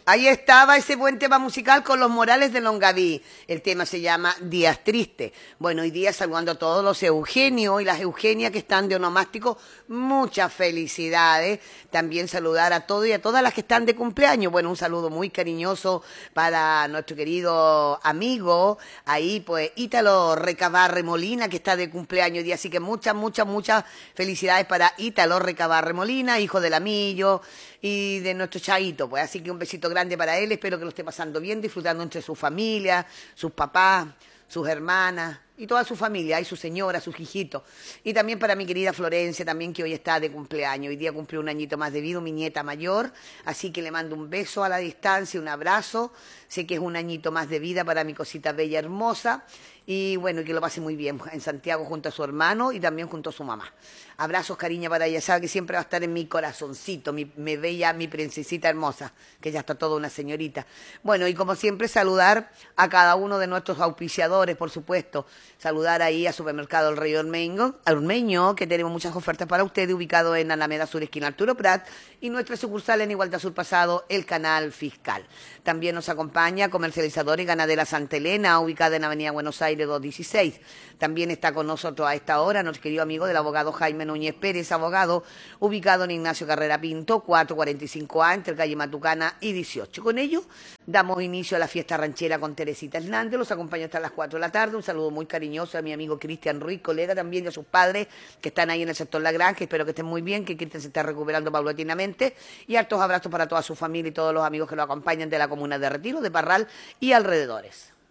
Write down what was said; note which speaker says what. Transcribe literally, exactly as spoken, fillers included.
Speaker 1: Ahí estaba ese buen tema musical con los Morales de Longaví. El tema se llama Días Tristes. Bueno, hoy día saludando a todos los Eugenios y las Eugenias que están de onomástico, muchas felicidades. También saludar a todos y a todas las que están de cumpleaños. Bueno, un saludo muy cariñoso para nuestro querido amigo, ahí pues Ítalo Recabarre Molina, que está de cumpleaños hoy día. Así que muchas, muchas, muchas felicidades para Ítalo Recabarre Molina, hijo del Amillo y de nuestro Chaito. Pues así que un besito grande para él, espero que lo esté pasando bien, disfrutando entre su familia, sus papás, sus hermanas y toda su familia, y su señora, sus hijitos. Y también para mi querida Florencia, también que hoy está de cumpleaños. Hoy día cumplió un añito más de vida, mi nieta mayor, así que le mando un beso a la distancia, un abrazo. Sé que es un añito más de vida para mi cosita bella, hermosa. Y bueno, que lo pase muy bien en Santiago junto a su hermano y también junto a su mamá. Abrazos, cariño para ella, sabe que siempre va a estar en mi corazoncito, mi, mi bella, mi princesita hermosa, que ya está toda una señorita. Bueno, y como siempre, saludar a cada uno de nuestros auspiciadores, por supuesto. Saludar ahí a Supermercado El Rey Ormeño, Ormeño, que tenemos muchas ofertas para ustedes, ubicado en Alameda Sur, esquina Arturo Prat, y nuestra sucursal en Igualdad Sur Pasado, el Canal Fiscal. También nos acompaña Comercializador y Ganadera Santa Elena, ubicada en Avenida Buenos Aires doscientos dieciséis. También está con nosotros a esta hora nuestro querido amigo del abogado Jaime Núñez Pérez, abogado, ubicado en Ignacio Carrera Pinto, cuatrocientos cuarenta y cinco A, entre calle Matucana y dieciocho. Con ello, damos inicio a la fiesta ranchera con Teresita Hernández. Los acompaño hasta las cuatro de la tarde. Un saludo muy cariñoso a mi amigo Cristian Ruiz, colega también, y a sus padres que están ahí en el sector La Granja. Espero que estén muy bien, que Cristian se está recuperando paulatinamente. Y hartos abrazos para toda su familia y todos los amigos que lo acompañan de la comuna de Retiro, de Parral y alrededores.